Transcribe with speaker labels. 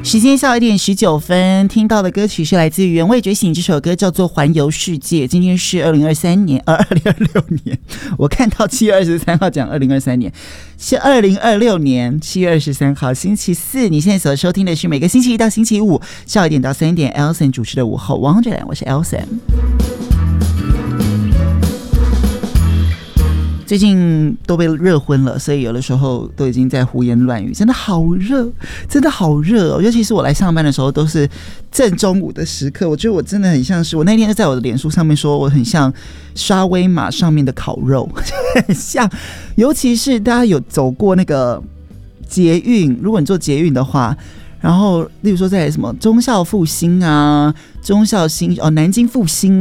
Speaker 1: 时间下午1点19分，听到的歌曲是来自于原味觉醒，这首歌叫做《环游世界》。今天是2023年，2026年。我看到7月23号讲2023年，是2026年7月23号星期四。你现在所收听的是每个星期一到星期五下午1点到3点 Elson 主持的午后王者，我是 Elson。最近都被热昏了，所以有的时候都已经在胡言乱语，真的好热，真的好热哦！尤其是我来上班的时候，都是正中午的时刻，我觉得我真的很像是我那天就在我的脸书上面说，我很像沙威玛上面的烤肉，很像。尤其是大家有走过那个捷运，如果你坐捷运的话，然后例如说在什么忠孝复兴啊、忠孝新南京复兴